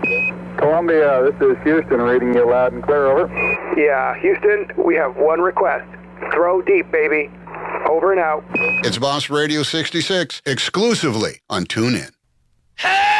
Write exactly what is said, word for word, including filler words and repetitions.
Columbia, this is Houston, reading you loud and clear, over. Yeah, Houston, we have one request. Throw deep, baby. Over and out. It's Boss Radio sixty-six, exclusively on TuneIn. Hey!